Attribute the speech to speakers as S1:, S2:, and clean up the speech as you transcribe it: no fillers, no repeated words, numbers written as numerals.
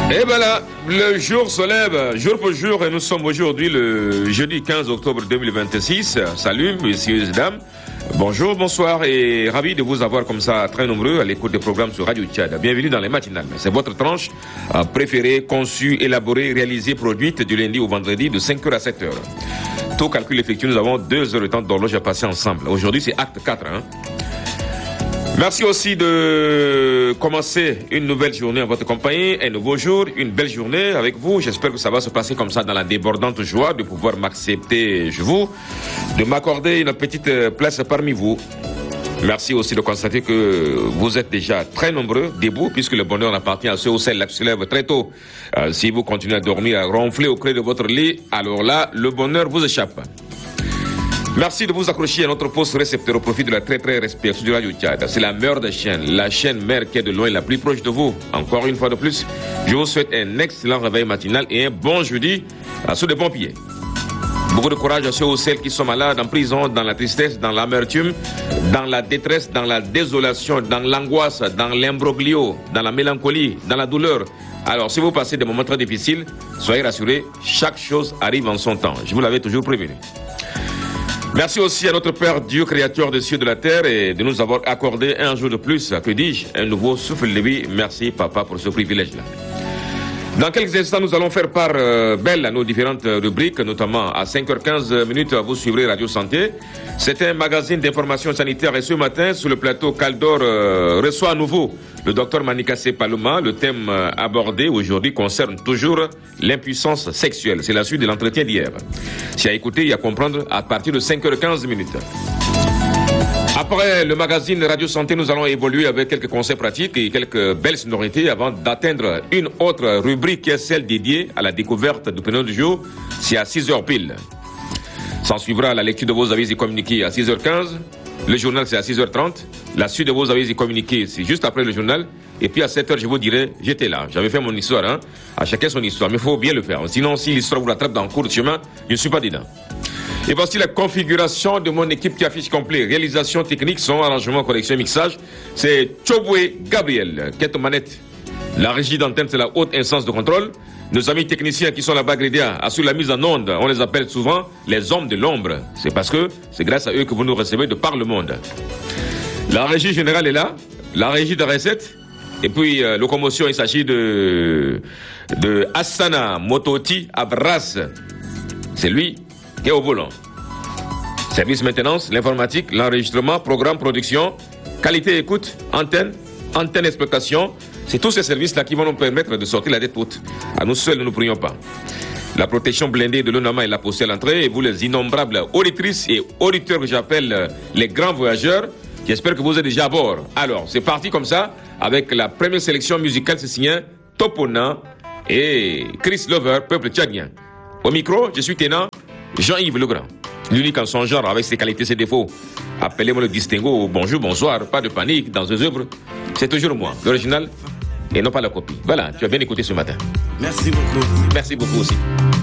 S1: Et voilà, le jour se lève, jour pour jour, et nous sommes aujourd'hui le jeudi 15 octobre 2026. Salut, messieurs et dames. Bonjour, bonsoir, et ravi de vous avoir comme ça très nombreux à l'écoute des programmes sur Radio Tchad. Bienvenue dans les matinales. C'est votre tranche préférée, conçue, élaborée, réalisée, produite du lundi au vendredi de 5h à 7h. Tout calcul effectué, nous avons 2 heures de temps d'horloge à passer ensemble. Aujourd'hui, c'est acte 4. Merci aussi de commencer une nouvelle journée en votre compagnie, un nouveau jour, une belle journée avec vous. J'espère que ça va se passer comme ça dans la débordante joie de pouvoir m'accepter, de m'accorder une petite place parmi vous. Merci aussi de constater que vous êtes déjà très nombreux debout, puisque le bonheur appartient à ceux où celles qui se lèvent très tôt. Si vous continuez à dormir, à ronfler au creux de votre lit, alors là, le bonheur vous échappe. Merci de vous accrocher à notre poste récepteur au profit de la très respectueuse du Radio Tchad. C'est la meilleure des chaînes, la chaîne mère qui est de loin la plus proche de vous. Encore une fois de plus, je vous souhaite un excellent réveil matinal et un bon jeudi sous de bons pieds. Beaucoup de courage à ceux ou celles qui sont malades, en prison, dans la tristesse, dans l'amertume, dans la détresse, dans la désolation, dans l'angoisse, dans l'imbroglio, dans la mélancolie, dans la douleur. Alors, si vous passez des moments très difficiles, soyez rassurés, chaque chose arrive en son temps. Je vous l'avais toujours prévenu. Merci aussi à notre Père Dieu, créateur des cieux et de la terre, et de nous avoir accordé un jour de plus, que dis-je, un nouveau souffle de vie. Merci, Papa, pour ce privilège-là. Dans quelques instants, nous allons faire part belle à nos différentes rubriques, notamment à 5h15, vous suivrez Radio Santé. C'est un magazine d'information sanitaire et ce matin, sur le plateau Caldor, reçoit à nouveau le docteur Manikassé Paloma. Le thème abordé aujourd'hui concerne toujours l'impuissance sexuelle. C'est la suite de l'entretien d'hier. C'est à écouter et à comprendre à partir de 5h15. Après le magazine Radio Santé, nous allons évoluer avec quelques conseils pratiques et quelques belles sonorités avant d'atteindre une autre rubrique qui est celle dédiée à la découverte du prénom du jour. C'est à 6h pile. S'en suivra la lecture de vos avis et communiqués à 6h15. Le journal, c'est à 6h30. La suite de vos avis et communiqués, c'est juste après le journal. Et puis à 7h, je vous dirai, j'étais là. J'avais fait mon histoire, À chacun son histoire. Mais il faut bien le faire. Sinon, si l'histoire vous rattrape dans le cours de chemin, je ne suis pas dedans. Et voici la configuration de mon équipe qui affiche complet. Réalisation technique, son arrangement, correction, mixage. C'est Chobwe Gabriel, quête manette. La régie d'antenne, c'est la haute instance de contrôle. Nos amis techniciens qui sont là-bas grédés assurent la mise en onde. On les appelle souvent les hommes de l'ombre. C'est parce que c'est grâce à eux que vous nous recevez de par le monde. La régie générale est là. La régie de recettes. Et puis, locomotion, il s'agit de Hassana Mototi Abras. C'est lui qui est au volant. Service maintenance, l'informatique, l'enregistrement, programme, production, qualité écoute, antenne exploitation. C'est tous ces services-là qui vont nous permettre de sortir la tête haute. À nous seuls, nous ne prions pas. La protection blindée de l'ONAMA est là postée à l'entrée. Et vous, les innombrables auditrices et auditeurs que j'appelle les grands voyageurs, j'espère que vous êtes déjà à bord. Alors, c'est parti comme ça, avec la première sélection musicale, c'est signé Topona et Chris Lover, peuple tchadien. Au micro, je suis Ténant Jean-Yves Legrand, l'unique en son genre avec ses qualités, ses défauts. Appelez-moi le distinguo, bonjour, bonsoir, pas de panique dans ces œuvres. C'est toujours moi, l'original et non pas la copie. Voilà, tu as bien écouté ce matin.
S2: Merci beaucoup.
S1: Merci beaucoup aussi.